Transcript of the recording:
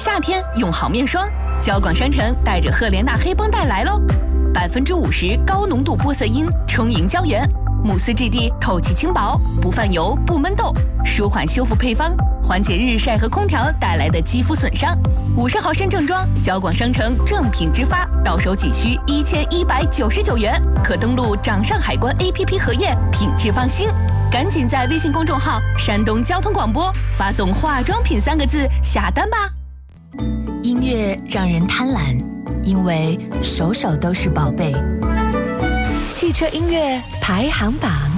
夏天用好面霜，交广商城带着赫莲娜黑绷带来喽，50%高浓度玻色因充盈胶原，慕斯质地透气轻薄，不泛油不闷痘，舒缓修复配方，缓解日晒和空调带来的肌肤损伤。50毫升正装，交广商城正品直发，到手仅需1199元，可登录掌上海关 APP 核验，品质放心。赶紧在微信公众号“山东交通广播”发送“化妆品”3个字下单吧。 音乐让人贪婪，因为首首都是宝贝。汽车音乐排行榜。